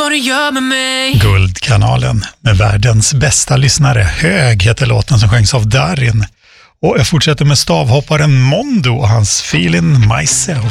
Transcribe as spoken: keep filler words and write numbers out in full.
vad du gör med mig. Guldkanalen med världens bästa lyssnare. Hög heter låten som sjöngs av Darin. Och jag fortsätter med stavhopparen Mondo och hans Feeling Myself.